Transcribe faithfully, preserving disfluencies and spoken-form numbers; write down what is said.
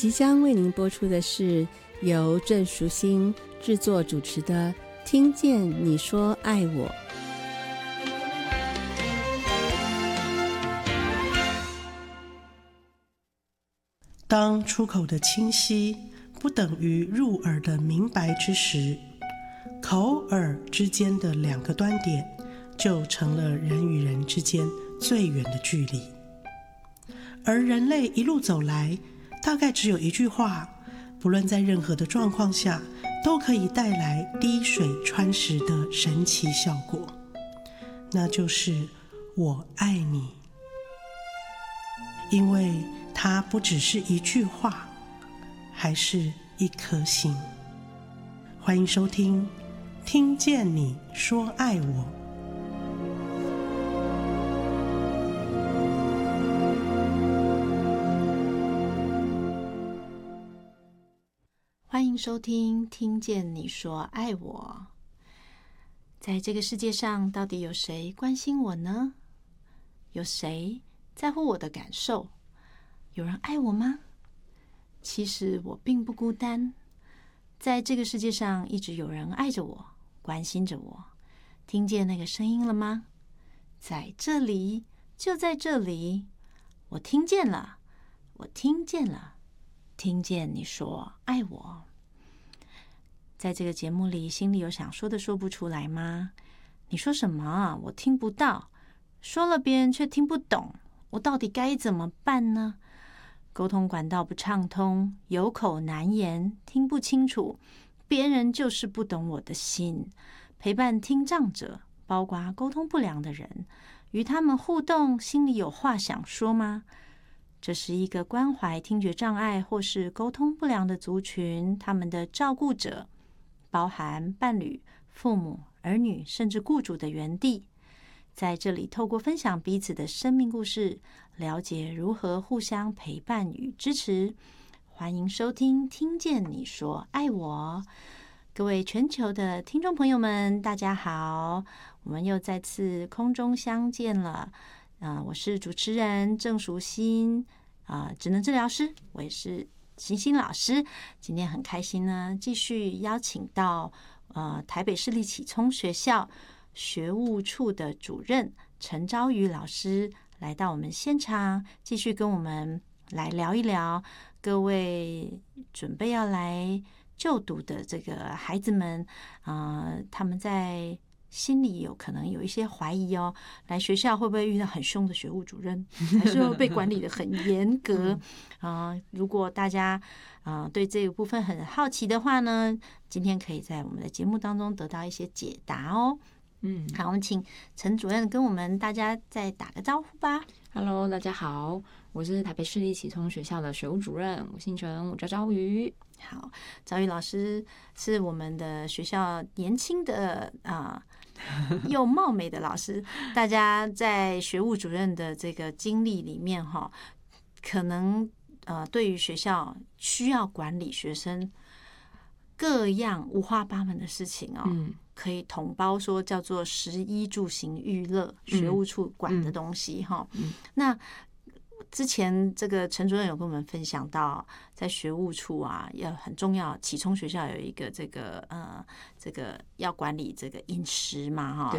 即将为您播出的是由郑淑馨制作主持的《听见你说爱我》。 当出口的清晰不等于入耳的明白之时，口耳之间的两个端点就成了人与人之间最远的距离。而人类一路走来，大概只有一句话，不论在任何的状况下，都可以带来滴水穿石的神奇效果，那就是我爱你。因为它不只是一句话，还是一颗心。欢迎收听《听见你说爱我》。 欢迎收听《听见你说爱我》。在这个世界上，到底有谁关心我呢？有谁在乎我的感受？有人爱我吗？其实我并不孤单，在这个世界上一直有人爱着我，关心着我。听见那个声音了吗？在这里，就在这里，我听见了，我听见了，听见你说爱我。在这个节目里，心里有想说的说不出来吗？你说什么？我听不到，说了别人却听不懂，我到底该怎么办呢？沟通管道不畅通，有口难言，听不清楚，别人就是不懂我的心。陪伴听障者，包括沟通不良的人，与他们互动，心里有话想说吗？这是一个关怀听觉障碍或是沟通不良的族群，他们的照顾者，包含伴侣、父母、儿女，甚至雇主的园地。在这里透过分享彼此的生命故事，了解如何互相陪伴与支持。欢迎收听听见你说爱我。各位全球的听众朋友们，大家好，我们又再次空中相见了。呃、我是主持人郑淑馨，呃、职能治疗师，我也是欣欣老师。今天很开心呢，继续邀请到呃台北市立启聪学校学务处的主任陈昭瑜老师来到我们现场，继续跟我们来聊一聊各位准备要来就读的这个孩子们，呃，他们在心里有可能有一些怀疑哦，来学校会不会遇到很凶的学务主任，还是会被管理得很严格啊、呃？如果大家啊、呃、对这个部分很好奇的话呢，今天可以在我们的节目当中得到一些解答哦。嗯，好，我们请陈主任跟我们大家再打个招呼吧。 Hello， 大家好，我是台北市立启聪学校的学务主任，我姓陈，我叫昭瑜。 好，昭瑜老师是我们的学校年轻的啊、呃、又貌美的老师。大家在学务主任的这个经历里面哈，可能呃对于学校需要管理学生各样五花八门的事情哦。嗯，可以统包说叫做食衣住行娱乐，学务处管的东西哈、嗯嗯。那之前这个陈主任有跟我们分享到，在学务处啊，要很重要，启聪学校有一个这个呃，这个要管理这个饮食嘛哈，